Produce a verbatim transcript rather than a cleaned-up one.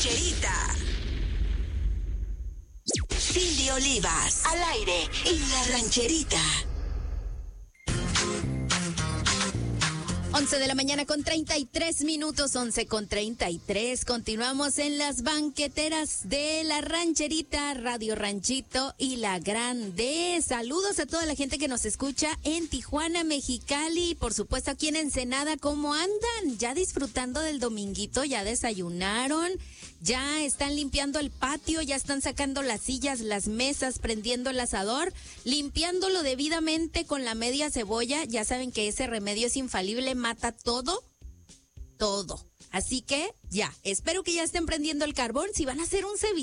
rancherita. Cindy Olivas, al aire en la rancherita. once de la mañana con treinta y tres minutos, once con treinta y tres. Continuamos en las banqueteras de la rancherita, Radio Ranchito y La Grande. Saludos a toda la gente que nos escucha en Tijuana, Mexicali y por supuesto aquí en Ensenada. ¿Cómo andan? ¿Ya disfrutando del dominguito? ¿Ya desayunaron? ¿Ya están limpiando el patio? ¿Ya están sacando las sillas, las mesas, prendiendo el asador? Limpiándolo debidamente con la media cebolla. Ya saben que ese remedio es infalible, mata todo, todo. Así que ya, espero que ya estén prendiendo el carbón. Si van a hacer un ceviche